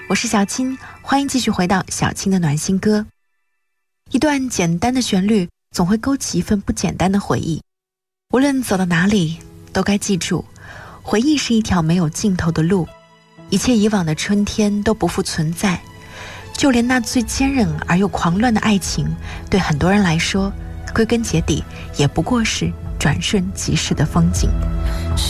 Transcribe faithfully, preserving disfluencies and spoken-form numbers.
我是小青，欢迎继续回到小青的暖心歌。一段简单的旋律总会勾起一份不简单的回忆，无论走到哪里都该记住，回忆是一条没有尽头的路，一切以往的春天都不复存在，就连那最坚韧而又狂乱的爱情，对很多人来说，归根结底也不过是转瞬即逝的风景。